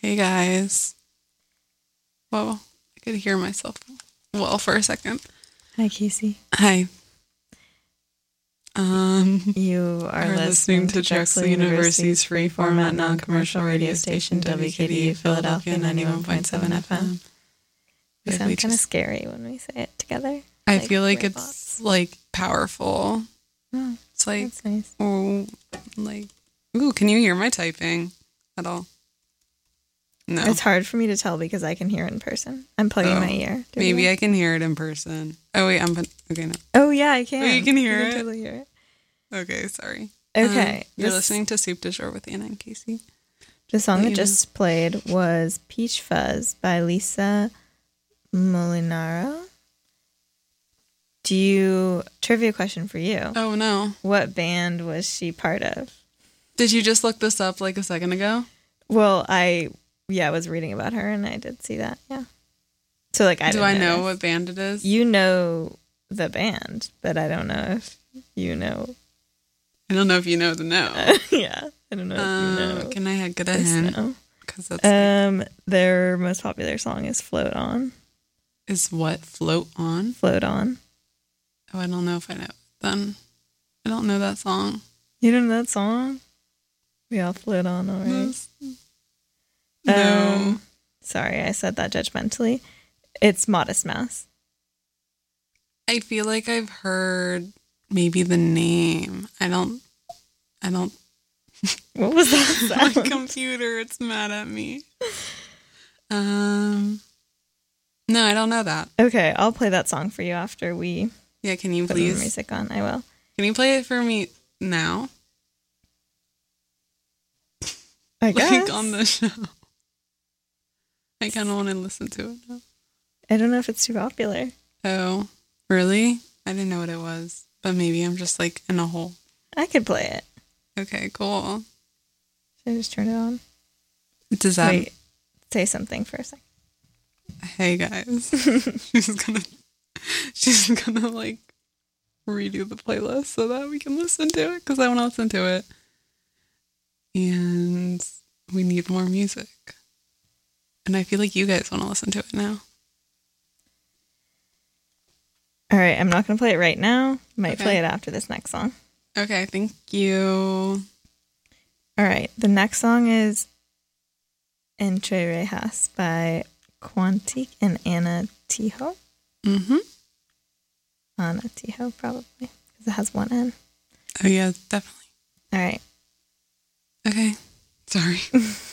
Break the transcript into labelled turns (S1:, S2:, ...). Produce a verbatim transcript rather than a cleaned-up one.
S1: Hey guys. Whoa, I could hear myself well for a second.
S2: Hi, Casey.
S1: Hi. Um,
S2: You are,
S1: are
S2: listening,
S1: listening to
S2: Drexel
S1: Drexel University's free format non-commercial radio station, W K D Philadelphia ninety-one point seven F M.
S2: We
S1: Yeah,
S2: sound
S1: we
S2: kind of
S1: just-
S2: scary when we say it together.
S1: I
S2: like
S1: feel like
S2: robots.
S1: it's like powerful.
S2: Oh,
S1: It's like,
S2: that's nice.
S1: oh, like, ooh, can you hear my typing at all? No.
S2: It's hard for me to tell because I can hear in person. I'm plugging
S1: Oh,
S2: my ear. Do
S1: Maybe
S2: you?
S1: I can hear it in person. Oh, wait, I'm, okay, no.
S2: Oh, yeah, I can.
S1: Oh, you can hear
S2: You
S1: it?
S2: can totally hear it.
S1: Okay, sorry.
S2: Okay.
S1: Um, you're
S2: this-
S1: listening to Soup du Jour with Anna and Casey.
S2: The song
S1: Let
S2: that
S1: you
S2: just played was Peach Fuzz by Lisa Molinaro. Do you, trivia question for you.
S1: Oh, no.
S2: What band was she part of?
S1: Did you just look this up like a second ago?
S2: Well, I, yeah, I was reading about her and I did see that. Yeah. So, like, I
S1: Do
S2: didn't
S1: I know
S2: this.
S1: what band it is?
S2: You know the band, but I don't know if you know.
S1: I don't know if you know the know.
S2: yeah. I don't know if
S1: Um,
S2: you know.
S1: Can I get a
S2: this
S1: hint?
S2: now.
S1: Because that's like,
S2: Um, their most popular song is Float On.
S1: is what float on.
S2: Float On.
S1: Oh, I don't know if I know. Then I don't know that song.
S2: You don't know that song? We all float on, all right.
S1: No.
S2: Um, sorry, I said that judgmentally. It's Modest Mouse.
S1: I feel like I've heard maybe the name. I don't. I don't.
S2: What was that
S1: My
S2: sound?
S1: computer, it's mad at me. Um. No, I don't know that.
S2: Okay, I'll play that song for you after we
S1: Yeah, can you
S2: put the
S1: please?
S2: music on. I will.
S1: Can you play it for me now?
S2: I guess.
S1: Like on the show. I kind of want to listen to it now.
S2: I don't know if it's too popular.
S1: Oh, really? I didn't know what it was. But maybe I'm just like in a hole.
S2: I could play it.
S1: Okay, cool.
S2: Should I just turn it on?
S1: Does that...
S2: Wait, say something for a second.
S1: Hey, guys. she's gonna... She's gonna, like, redo the playlist so that we can listen to it. Because I want to listen to it. And we need more music. And I feel like you guys want to listen to it now.
S2: All right, I'm not going to play it right now. Might
S1: Okay.
S2: play it after this next song.
S1: Okay, thank you.
S2: All right, the next song is Entre Rejas by Quantique and Ana Tijoux.
S1: Mm-hmm.
S2: Ana Tijoux, probably, because it has one N.
S1: Oh, yeah, definitely.
S2: All right.
S1: Okay. Sorry.